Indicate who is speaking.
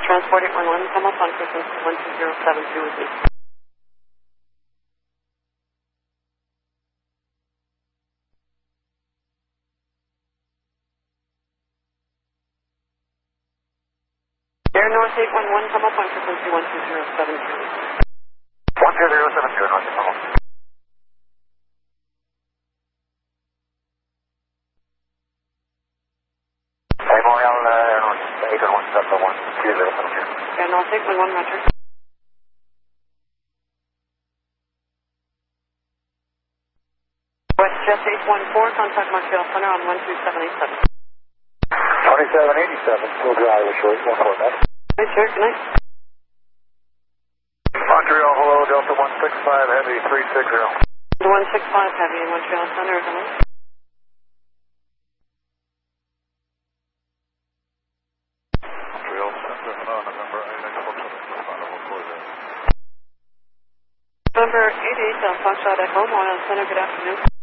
Speaker 1: Transport 811, come up on frequency 12072 with me. Air North 811, come up on frequency 12072.
Speaker 2: 12072, North, come up. Hey, Montreal, Air North 811, Delta 12072.
Speaker 1: Air North 811, roger. WestJet 814, contact Montreal Center on 12787.
Speaker 2: 2787, still dry with short, 14 net.
Speaker 1: Hey, sir, good night.
Speaker 2: Montreal, hello, Delta 165, Heavy 360.
Speaker 1: 165 Heavy, Montreal Center, hello.
Speaker 2: Montreal Center, hello, November 88,
Speaker 1: November 88, Foxtrot Echo, Montreal Center, good afternoon.